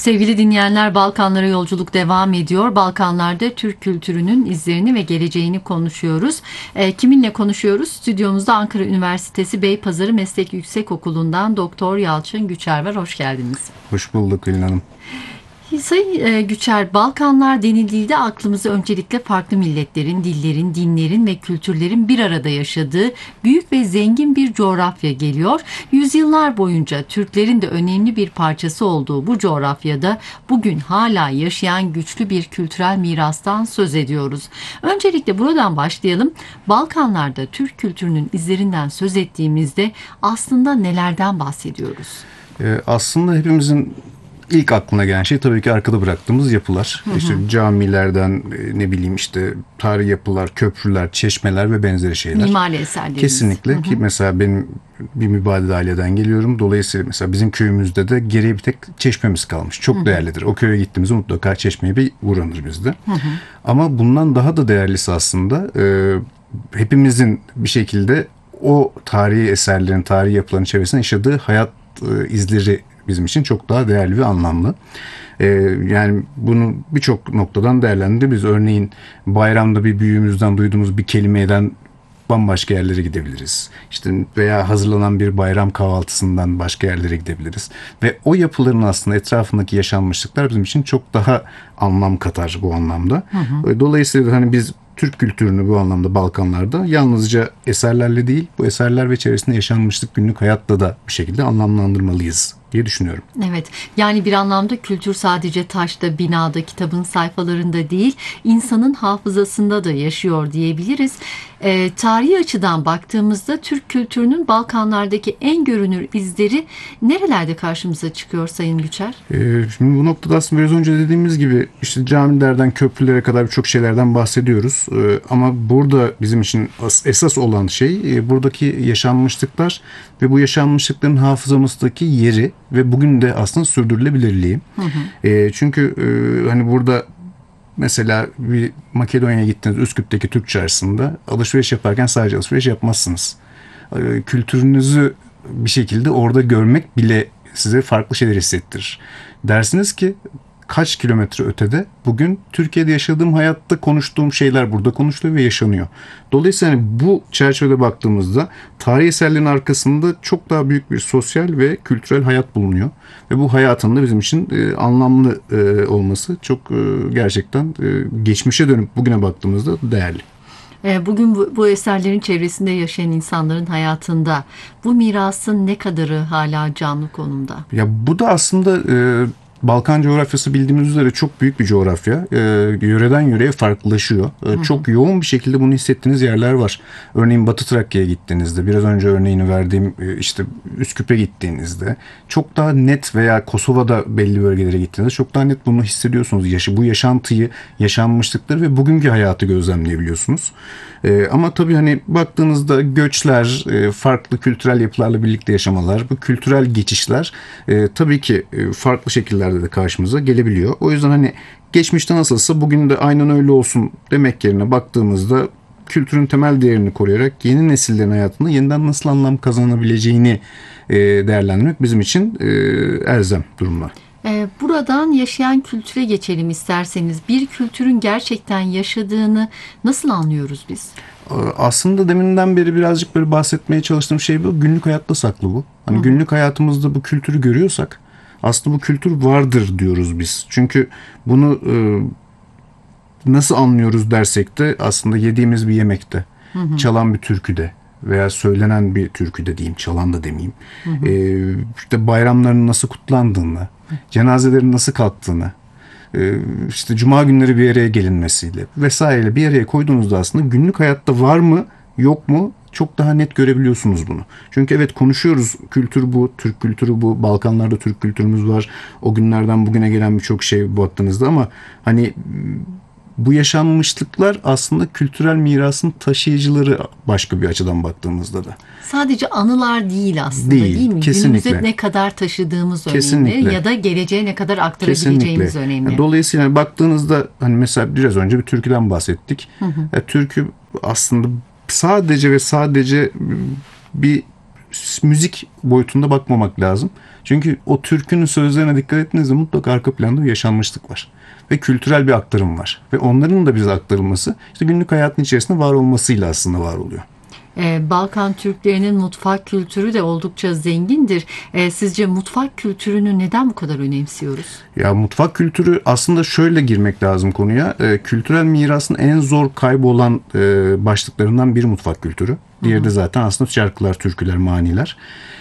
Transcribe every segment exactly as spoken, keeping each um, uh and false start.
Sevgili dinleyenler, Balkanlara yolculuk devam ediyor. Balkanlarda Türk kültürünün izlerini ve geleceğini konuşuyoruz. E, kiminle konuşuyoruz? Stüdyomuzda Ankara Üniversitesi Beypazarı Meslek Yüksekokulu'ndan Doktor Yalçın Güçer var. Hoş geldiniz. Hoş bulduk Gülün Hanım. Sayın Güçer, Balkanlar denildiğinde aklımıza öncelikle farklı milletlerin, dillerin, dinlerin ve kültürlerin bir arada yaşadığı büyük ve zengin bir coğrafya geliyor. Yüzyıllar boyunca Türklerin de önemli bir parçası olduğu bu coğrafyada bugün hala yaşayan güçlü bir kültürel mirastan söz ediyoruz. Öncelikle buradan başlayalım. Balkanlarda Türk kültürünün izlerinden söz ettiğimizde aslında nelerden bahsediyoruz? Ee, aslında hepimizin İlk aklına gelen şey tabii ki arkada bıraktığımız yapılar. Hı hı. İşte camilerden ne bileyim işte tarihi yapılar, köprüler, çeşmeler ve benzeri şeyler. Mimari eserlerimiz. Kesinlikle hı hı. Ki mesela benim bir mübadele aileden geliyorum. Dolayısıyla mesela bizim köyümüzde de geriye bir tek çeşmemiz kalmış. Çok hı hı. değerlidir. O köye gittiğimizde mutlaka çeşmeye bir uğranır bizde. Hı hı. Ama bundan daha da değerlisi aslında e, hepimizin bir şekilde o tarihi eserlerin, tarihi yapıların çevresinde yaşadığı hayat e, izleri bizim için çok daha değerli ve anlamlı. Ee, yani bunu birçok noktadan değerlendirebiliriz. Örneğin bayramda bir büyüğümüzden duyduğumuz bir kelimeden bambaşka yerlere gidebiliriz. İşte veya hazırlanan bir bayram kahvaltısından başka yerlere gidebiliriz. Ve o yapıların aslında etrafındaki yaşanmışlıklar bizim için çok daha anlam katar bu anlamda. Hı hı. Dolayısıyla hani biz Türk kültürünü bu anlamda Balkanlarda yalnızca eserlerle değil, bu eserler ve çevresinde yaşanmışlık günlük hayatla da bir şekilde anlamlandırmalıyız diye düşünüyorum. Evet, yani bir anlamda kültür sadece taşta, binada, kitabın sayfalarında değil, insanın hafızasında da yaşıyor diyebiliriz. E, tarihi açıdan baktığımızda Türk kültürünün Balkanlardaki en görünür izleri nerelerde karşımıza çıkıyor Sayın Güçer? E, şimdi bu noktada aslında biraz önce dediğimiz gibi işte camilerden, köprülere kadar birçok şeylerden bahsediyoruz. E, ama burada bizim için esas olan şey e, buradaki yaşanmışlıklar ve bu yaşanmışlıkların hafızamızdaki yeri ve bugün de aslında sürdürülebilirliği. Hı hı. E, çünkü e, hani burada mesela bir Makedonya'ya gittiğiniz Üsküp'teki Türk Çarşısı'nda alışveriş yaparken sadece alışveriş yapmazsınız. E, kültürünüzü bir şekilde orada görmek bile size farklı şeyler hissettirir. Dersiniz ki kaç kilometre ötede bugün Türkiye'de yaşadığım hayatta konuştuğum şeyler burada konuşuluyor ve yaşanıyor. Dolayısıyla hani bu çerçevede baktığımızda tarihi eserlerin arkasında çok daha büyük bir sosyal ve kültürel hayat bulunuyor. Ve bu hayatın da bizim için e, anlamlı e, olması çok e, gerçekten e, geçmişe dönüp bugüne baktığımızda değerli. Bugün bu, bu eserlerin çevresinde yaşayan insanların hayatında bu mirasın ne kadarı hala canlı konumda? Ya bu da aslında e, Balkan coğrafyası bildiğimiz üzere çok büyük bir coğrafya. Ee, yöreden yöreye farklılaşıyor. Ee, hı hı. Çok yoğun bir şekilde bunu hissettiğiniz yerler var. Örneğin Batı Trakya'ya gittiğinizde, biraz önce örneğini verdiğim işte Üsküp'e gittiğinizde çok daha net veya Kosova'da belli bölgelere gittiğinizde çok daha net bunu hissediyorsunuz. Yaşı, bu yaşantıyı, yaşanmışlıkları ve bugünkü hayatı gözlemleyebiliyorsunuz. Ee, ama tabii hani baktığınızda göçler, e, farklı kültürel yapılarla birlikte yaşamalar, bu kültürel geçişler e, tabii ki e, farklı şekillerde de karşımıza gelebiliyor. O yüzden hani geçmişte nasılsa bugün de aynen öyle olsun demek yerine baktığımızda kültürün temel değerini koruyarak yeni nesillerin hayatında yeniden nasıl anlam kazanabileceğini e, değerlendirmek bizim için e, elzem durumlar. Buradan yaşayan kültüre geçelim isterseniz. Bir kültürün gerçekten yaşadığını nasıl anlıyoruz biz? Aslında deminden beri birazcık böyle bahsetmeye çalıştığım şey bu. Günlük hayatta saklı bu. Hani Hı. günlük hayatımızda bu kültürü görüyorsak aslında bu kültür vardır diyoruz biz. Çünkü bunu e, nasıl anlıyoruz dersek de aslında yediğimiz bir yemekte, hı hı. çalan bir türküde veya söylenen bir türküde diyeyim, çalan da demeyeyim. Hı hı. E, işte bayramların nasıl kutlandığını, cenazelerin nasıl kalktığını, işte cuma günleri bir araya gelinmesiyle vesaire bir araya koyduğunuzda aslında günlük hayatta var mı yok mu çok daha net görebiliyorsunuz bunu. Çünkü evet konuşuyoruz, kültür bu, Türk kültürü bu, Balkanlarda Türk kültürümüz var. O günlerden bugüne gelen birçok şey baktığınızda ama hani bu yaşanmışlıklar aslında kültürel mirasın taşıyıcıları başka bir açıdan baktığımızda da. Sadece anılar değil aslında değil, değil mi? Kesinlikle. Günümüze ne kadar taşıdığımız kesinlikle. önemli ya da geleceğe ne kadar aktarabileceğimiz kesinlikle. önemli. Dolayısıyla baktığınızda hani mesela biraz önce bir türküden bahsettik. Hı hı. Ya, türkü aslında sadece ve sadece bir müzik boyutunda bakmamak lazım. Çünkü o türkünün sözlerine dikkat ettiğinizde mutlaka arka planda bir yaşanmışlık var. Ve kültürel bir aktarım var. Ve onların da bize aktarılması işte günlük hayatın içerisinde var olmasıyla aslında var oluyor. Ee, Balkan Türklerinin mutfak kültürü de oldukça zengindir. Ee, sizce mutfak kültürünü neden bu kadar önemsiyoruz? Ya mutfak kültürü aslında şöyle girmek lazım konuya. E, kültürel mirasın en zor kaybolan e, başlıklarından biri mutfak kültürü. Diğeri de zaten aslında şarkılar, türküler, maniler.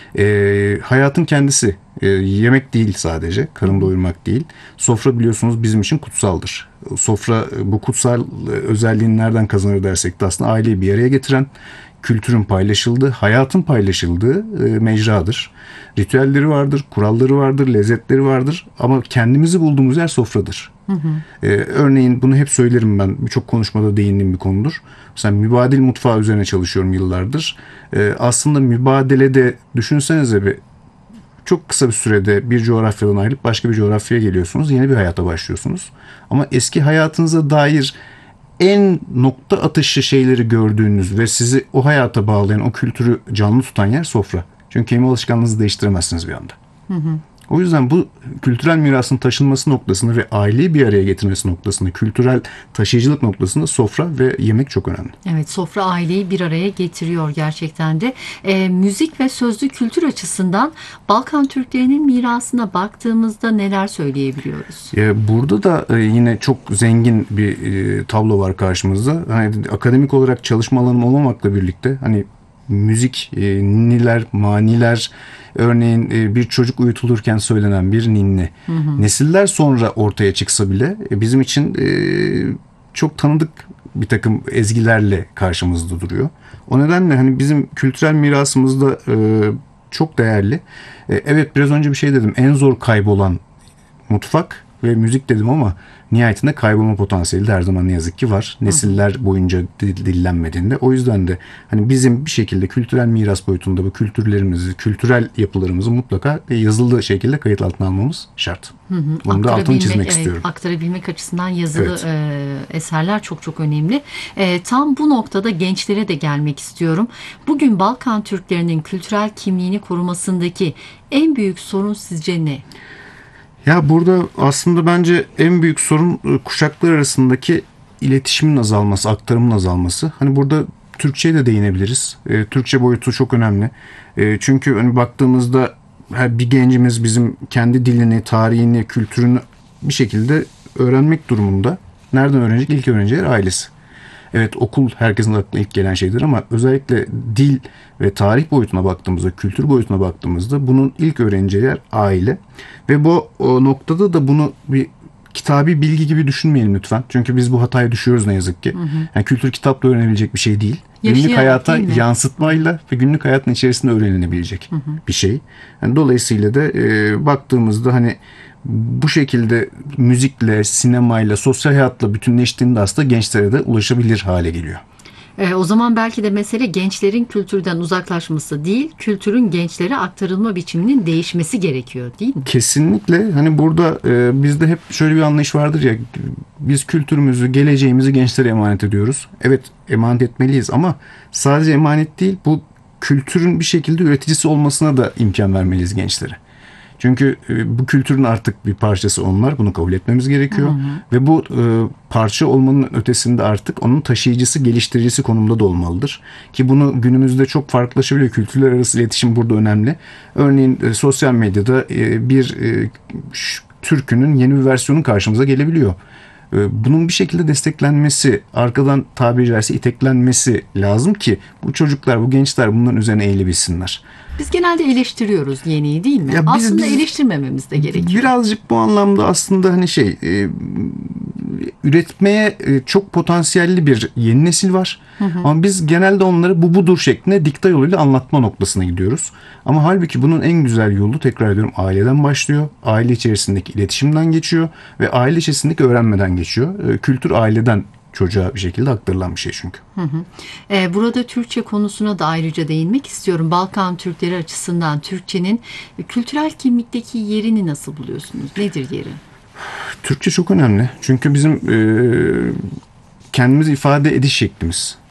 E, hayatın kendisi. E, yemek değil sadece, karın doyurmak değil. Sofra biliyorsunuz bizim için kutsaldır. Sofra bu kutsal özelliğini nereden kazanır dersek de aslında aileyi bir araya getiren, kültürün paylaşıldığı, hayatın paylaşıldığı e, mecradır. Ritüelleri vardır, kuralları vardır, lezzetleri vardır ama kendimizi bulduğumuz yer sofradır. Hı hı. E, örneğin bunu hep söylerim ben, birçok konuşmada değindiğim bir konudur. Mesela mübadil mutfağı üzerine çalışıyorum yıllardır. E, aslında mübadelede düşünsenize bir çok kısa bir sürede bir coğrafyadan ayrılıp başka bir coğrafyaya geliyorsunuz. Yeni bir hayata başlıyorsunuz. Ama eski hayatınıza dair en nokta atışı şeyleri gördüğünüz ve sizi o hayata bağlayan, o kültürü canlı tutan yer sofra. Çünkü kelime alışkanlığınızı değiştiremezsiniz bir anda. Hı hı. O yüzden bu kültürel mirasın taşınması noktasında ve aileyi bir araya getirmesi noktasında, kültürel taşıyıcılık noktasında sofra ve yemek çok önemli. Evet, sofra aileyi bir araya getiriyor gerçekten de. E, müzik ve sözlü kültür açısından Balkan Türklerinin mirasına baktığımızda neler söyleyebiliyoruz? E, burada da e, yine çok zengin bir e, tablo var karşımızda. Hani akademik olarak çalışma alanım olmamakla birlikte hani müzik, e, ninniler, maniler, örneğin e, bir çocuk uyutulurken söylenen bir ninni. Hı hı. Nesiller sonra ortaya çıksa bile e, bizim için e, çok tanıdık bir takım ezgilerle karşımızda duruyor. O nedenle hani bizim kültürel mirasımızda e, çok değerli. E, evet biraz önce bir şey dedim. En zor kaybolan mutfak ve müzik dedim ama nihayetinde kaybolma potansiyeli de her zaman ne yazık ki var. Nesiller boyunca dillenmediğinde. O yüzden de hani bizim bir şekilde kültürel miras boyutunda bu kültürlerimizi, kültürel yapılarımızı mutlaka yazılı şekilde kayıt altına almamız şart. Hı hı. Bunu da altını çizmek evet, istiyorum. Aktarabilmek açısından yazılı evet. e, eserler çok çok önemli. E, tam bu noktada gençlere de gelmek istiyorum. Bugün Balkan Türklerinin kültürel kimliğini korumasındaki en büyük sorun sizce ne? Ya burada aslında bence en büyük sorun kuşaklar arasındaki iletişimin azalması, aktarımın azalması. Hani burada Türkçe'ye de değinebiliriz. E, Türkçe boyutu çok önemli. E, çünkü hani baktığımızda her bir gencimiz bizim kendi dilini, tarihini, kültürünü bir şekilde öğrenmek durumunda. Nereden öğrenecek? İlk öğreneceği yer ailesi. Evet okul herkesin aklına ilk gelen şeydir ama özellikle dil ve tarih boyutuna baktığımızda, kültür boyutuna baktığımızda bunun ilk öğreneceği yer aile. Ve bu o noktada da bunu bir kitabi bilgi gibi düşünmeyelim lütfen. Çünkü biz bu hataya düşüyoruz ne yazık ki. Hı hı. Yani kültür kitapla öğrenebilecek bir şey değil. Yaşayarak, günlük hayata yansıtmayla ve günlük hayatın içerisinde öğrenilebilecek hı hı. bir şey. Yani dolayısıyla da e, baktığımızda hani bu şekilde müzikle, sinemayla, sosyal hayatla bütünleştiğinde aslında gençlere de ulaşabilir hale geliyor. E, o zaman belki de mesele gençlerin kültürden uzaklaşması değil, kültürün gençlere aktarılma biçiminin değişmesi gerekiyor değil mi? Kesinlikle. Hani burada e, bizde hep şöyle bir anlayış vardır ya, biz kültürümüzü, geleceğimizi gençlere emanet ediyoruz. Evet emanet etmeliyiz ama sadece emanet değil, bu kültürün bir şekilde üreticisi olmasına da imkan vermeliyiz gençlere. Çünkü e, bu kültürün artık bir parçası onlar. Bunu kabul etmemiz gerekiyor. Hı hı. Ve bu e, parça olmanın ötesinde artık onun taşıyıcısı, geliştiricisi konumda da olmalıdır. Ki bunu günümüzde çok farklılaşabiliyor. Kültürler arası iletişim burada önemli. Örneğin e, sosyal medyada e, bir e, türkünün yeni bir versiyonu karşımıza gelebiliyor. E, bunun bir şekilde desteklenmesi, arkadan tabiri caizse iteklenmesi lazım ki bu çocuklar, bu gençler bunların üzerine eğilebilsinler. Biz genelde eleştiriyoruz yeniyi değil mi? Ya biz, aslında biz, eleştirmememiz de gerekiyor. Birazcık bu anlamda aslında hani şey e, üretmeye e, çok potansiyelli bir yeni nesil var. Hı hı. Ama biz genelde onları bu budur şeklinde dikta yoluyla anlatma noktasına gidiyoruz. Ama halbuki bunun en güzel yolu, tekrar ediyorum, aileden başlıyor. Aile içerisindeki iletişimden geçiyor ve aile içerisindeki öğrenmeden geçiyor. E, kültür aileden çocuğa bir şekilde aktarılan bir şey çünkü. Hı hı. Ee, burada Türkçe konusuna da ayrıca değinmek istiyorum. Balkan Türkleri açısından Türkçenin kültürel kimlikteki yerini nasıl buluyorsunuz? Nedir yeri? Türkçe çok önemli. Çünkü bizim e, kendimizi ifade ediş şeklimiz.